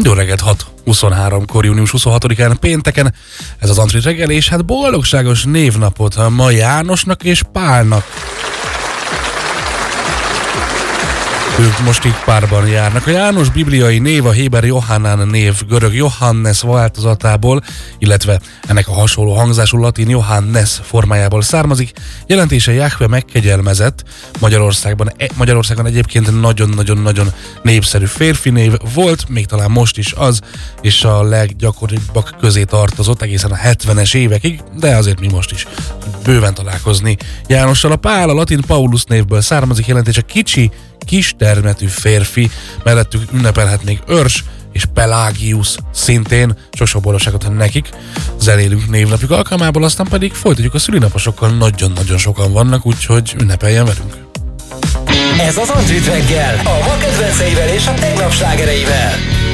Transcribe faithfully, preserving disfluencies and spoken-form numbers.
Jó reggelt, hat huszonháromkor, június huszonhatodikán pénteken, ez az Antrit reggel, és hát boldogságos névnapot ma Jánosnak és Pálnak. Ők most így párban járnak. A János bibliai név a héber Johannán név görög Johannes változatából, illetve ennek a hasonló hangzású latin Johannes formájából származik. Jelentése Jahve megkegyelmezett. Magyarországban, Magyarországon egyébként nagyon-nagyon-nagyon népszerű férfi név volt, még talán most is az, és a leggyakoribbak közé tartozott egészen a hetvenes évekig, de azért mi most is bőven találkozni Jánossal. A Pál a latin Paulus névből származik, jelentése kicsi, kis termetű férfi, mellettük ünnepelhetnénk Örs és Pelágius szintén, sok-sok boldogságot nekik, zenélünk névnapjuk alkalmából, aztán pedig folytatjuk a szülinaposokkal, nagyon-nagyon sokan vannak, úgyhogy ünnepeljen velünk. Ez az Antrit reggel, a ma kedvenceivel és a tegnap slágereivel.